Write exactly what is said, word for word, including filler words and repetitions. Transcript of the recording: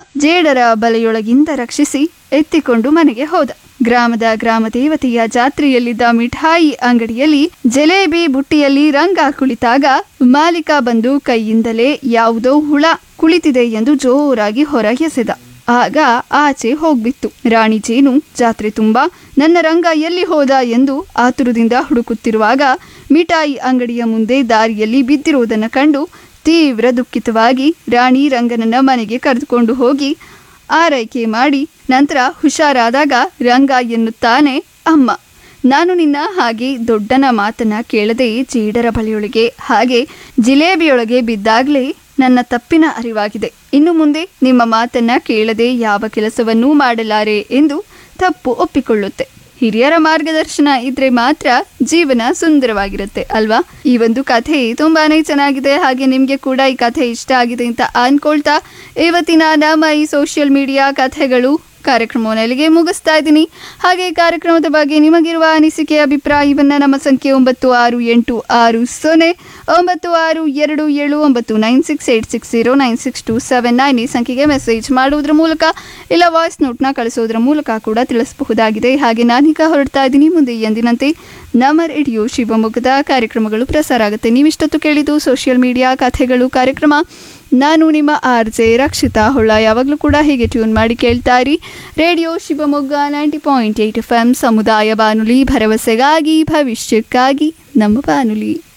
ಜೇಡರ ಬಲೆಯೊಳಗಿಂದ ರಕ್ಷಿಸಿ ಎತ್ತಿಕೊಂಡು ಮನೆಗೆ ಹೋದ. ಗ್ರಾಮದ ಗ್ರಾಮ ದೇವತೆಯ ಜಾತ್ರೆಯಲ್ಲಿದ್ದ ಮಿಠಾಯಿ ಅಂಗಡಿಯಲ್ಲಿ ಜಲೇಬಿ ಬುಟ್ಟಿಯಲ್ಲಿ ರಂಗ ಕುಳಿತಾಗ ಮಾಲೀಕ ಬಂದು ಕೈಯಿಂದಲೇ ಯಾವುದೋ ಹುಳ ಕುಳಿತಿದೆ ಎಂದು ಜೋರಾಗಿ ಹೊರ ಎಸೆದ. ಆಗ ಆಚೆ ಹೋಗ್ಬಿತ್ತು. ರಾಣಿ ಜೇನು ಜಾತ್ರೆ ತುಂಬಾ ನನ್ನ ರಂಗ ಎಲ್ಲಿ ಹೋದ ಎಂದು ಆತುರದಿಂದ ಹುಡುಕುತ್ತಿರುವಾಗ ಮಿಠಾಯಿ ಅಂಗಡಿಯ ಮುಂದೆ ದಾರಿಯಲ್ಲಿ ಬಿದ್ದಿರುವುದನ್ನು ಕಂಡು ತೀವ್ರ ದುಃಖಿತವಾಗಿ ರಾಣಿ ರಂಗನನ್ನ ಮನೆಗೆ ಕರೆದುಕೊಂಡು ಹೋಗಿ ಆರೈಕೆ ಮಾಡಿ ನಂತರ ಹುಷಾರಾದಾಗ ರಂಗ ಎನ್ನುತ್ತಾನೆ, ಅಮ್ಮ, ನಾನು ನಿನ್ನ ಹಾಗೆ ದೊಡ್ಡನ ಮಾತನ್ನ ಕೇಳದೆ ಜೇಡರ ಬಳಿಯೊಳಗೆ ಹಾಗೆ ಜಿಲೇಬಿಯೊಳಗೆ ಬಿದ್ದಾಗಲೇ ನನ್ನ ತಪ್ಪಿನ ಅರಿವಾಗಿದೆ. ಇನ್ನು ಮುಂದೆ ನಿಮ್ಮ ಮಾತನ್ನ ಕೇಳದೆ ಯಾವ ಕೆಲಸವನ್ನೂ ಮಾಡಲಾರೆ ಎಂದು ತಪ್ಪು ಒಪ್ಪಿಕೊಳ್ಳುತ್ತೆ. ಹಿರಿಯರ ಮಾರ್ಗದರ್ಶನ ಇದ್ರೆ ಮಾತ್ರ ಜೀವನ ಸುಂದರವಾಗಿರುತ್ತೆ ಅಲ್ವಾ? ಈ ಒಂದು ಕಥೆ ತುಂಬಾನೇ ಚೆನ್ನಾಗಿದೆ. ಹಾಗೆ ನಿಮಗೆ ಕೂಡ ಈ ಕಥೆ ಇಷ್ಟ ಆಗಿದೆ ಅಂತ ಅನ್ಕೊಳ್ತಾ ಇವತ್ತಿನ ನಮ್ಮ ಈ ಸೋಷಿಯಲ್ ಮೀಡಿಯಾ ಕಥೆಗಳು ಕಾರ್ಯಕ್ರಮವನ್ನು ಅಲ್ಲಿಗೆ ಮುಗಿಸ್ತಾ ಇದ್ದೀನಿ. ಹಾಗೆ ಕಾರ್ಯಕ್ರಮದ ಬಗ್ಗೆ ನಿಮಗಿರುವ ಅನಿಸಿಕೆ ಅಭಿಪ್ರಾಯವನ್ನ ನಮ್ಮ ಸಂಖ್ಯೆ ಒಂಬತ್ತು ಆರು ಎಂಟು ಆರು ಸೊನ್ನೆ ಒಂಬತ್ತು ಆರು ಎರಡು ಏಳು ಒಂಬತ್ತು nine six eight six zero nine six to seven nine ಈ ಸಂಖ್ಯೆಗೆ ಮೆಸೇಜ್ ಮಾಡುವುದರ ಮೂಲಕ ಇಲ್ಲ ವಾಯ್ಸ್ ನೋಟ್ನ ಕಳಿಸೋದ್ರ ಮೂಲಕ ಕೂಡ ತಿಳಿಸಬಹುದಾಗಿದೆ. ಹಾಗೆ ನಾನೀಗ ಹೊರಡ್ತಾ ಇದ್ದೀನಿ. ಮುಂದೆ ಎಂದಿನಂತೆ ನಮ್ಮ ರೇಡಿಯೋ ಶಿವಮೊಗ್ಗದ ಕಾರ್ಯಕ್ರಮಗಳು ಪ್ರಸಾರ ಆಗುತ್ತೆ. ನೀವಿಷ್ಟೊತ್ತು ಕೇಳಿದ್ದು ಸೋಷಿಯಲ್ ಮೀಡಿಯಾ ಕಥೆಗಳು ಕಾರ್ಯಕ್ರಮ. ನಾನು ನಿಮ್ಮ ಆರ್ ಜೆ ರಕ್ಷಿತಾ ಹೊಳ್ಳ. ಯಾವಾಗಲೂ ಕೂಡ ಹೀಗೆ ಟ್ಯೂನ್ ಮಾಡಿ ಕೇಳ್ತಾ ಇರಿ radio Shivamogga ninety point eight F M ಸಮುದಾಯ ಬಾನುಲಿ, ಭರವಸೆಗಾಗಿ ಭವಿಷ್ಯಕ್ಕಾಗಿ ನಮ್ಮ ಬಾನುಲಿ.